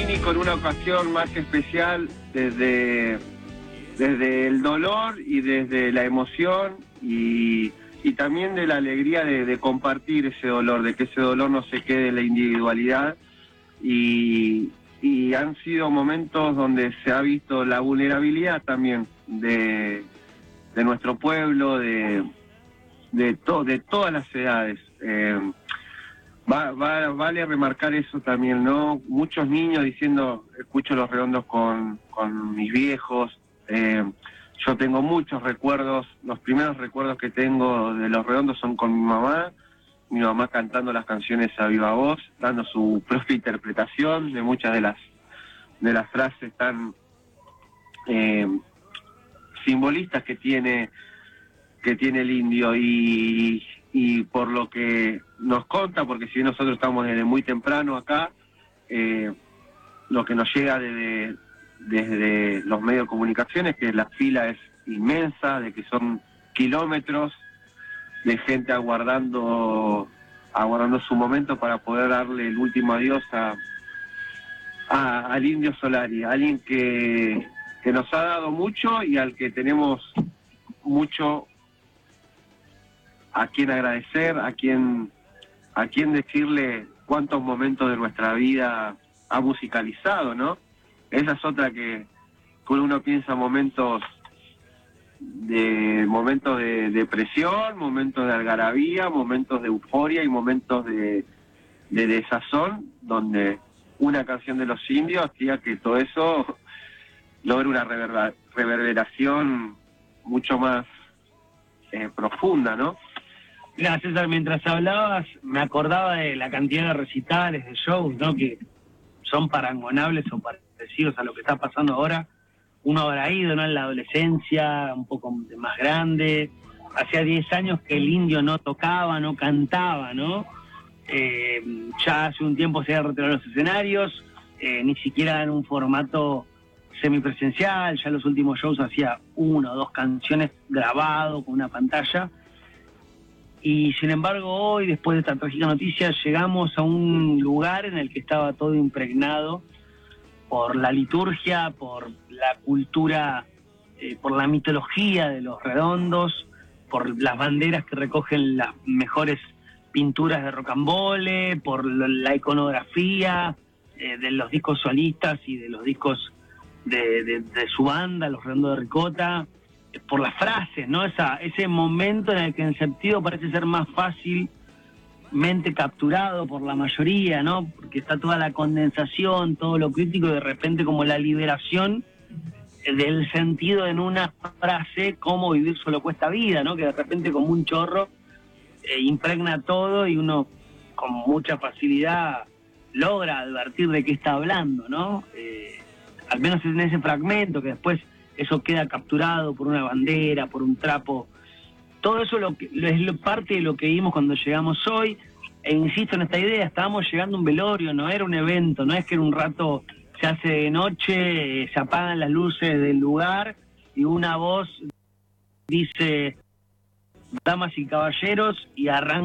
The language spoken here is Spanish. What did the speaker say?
lumínico en una ocasión más especial desde el dolor y desde la emoción y también de la alegría de compartir ese dolor, de que ese dolor no se quede en la individualidad y han sido momentos donde se ha visto la vulnerabilidad también de nuestro pueblo, de todas las edades. Vale remarcar eso también, ¿no? Muchos niños diciendo, escucho Los Redondos con mis viejos. Yo tengo muchos recuerdos, los primeros recuerdos que tengo de Los Redondos son con mi mamá cantando las canciones a viva voz, dando su propia interpretación de muchas de las frases tan simbolistas que tiene el indio y por lo que nos conta, porque si nosotros estamos desde muy temprano acá, lo que nos llega desde los medios de comunicación es que la fila es inmensa, de que son kilómetros de gente aguardando su momento para poder darle el último adiós al Indio Solari, alguien que nos ha dado mucho y al que tenemos mucho a quien agradecer, a quien decirle cuántos momentos de nuestra vida ha musicalizado, ¿no? Esa es otra que uno piensa momentos de depresión, momentos de algarabía, momentos de euforia y momentos de desazón, donde una canción de Los Indios hacía que todo eso logre una reverberación mucho más profunda, ¿no? Mira, César, mientras hablabas, me acordaba de la cantidad de recitales, de shows, ¿no? Que son parangonables o parecidos a lo que está pasando ahora. Uno habrá ido, ¿no? En la adolescencia, un poco más grande. Hacía 10 años que el indio no tocaba, no cantaba, ¿no? Ya hace un tiempo se había retirado los escenarios, ni siquiera en un formato semipresencial. Ya los últimos shows hacía 1 o 2 canciones grabado con una pantalla. Y sin embargo hoy, después de esta trágica noticia, llegamos a un lugar en el que estaba todo impregnado por la liturgia, por la cultura, por la mitología de Los Redondos, por las banderas que recogen las mejores pinturas de rocambole, por la iconografía de los discos solistas y de los discos de su banda, Los Redondos de Ricota, por las frases, ¿no? Ese momento en el que el sentido parece ser más fácilmente capturado por la mayoría, ¿no? Porque está toda la condensación, todo lo crítico y de repente como la liberación del sentido en una frase, cómo vivir solo cuesta vida, ¿no? Que de repente como un chorro impregna todo y uno con mucha facilidad logra advertir de qué está hablando, ¿no? Al menos en ese fragmento, que después eso queda capturado por una bandera, por un trapo. Todo eso es parte de lo que vimos cuando llegamos hoy. E insisto en esta idea, estábamos llegando a un velorio, no era un evento, no es que en un rato se hace de noche, se apagan las luces del lugar y una voz dice damas y caballeros y arranca